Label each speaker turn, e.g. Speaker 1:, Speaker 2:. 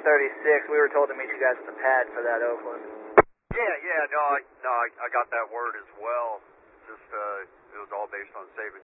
Speaker 1: 36. We were told to meet you guys at the pad for that Oakland.
Speaker 2: Yeah, no, I got that word as well. Just, it was all based on saving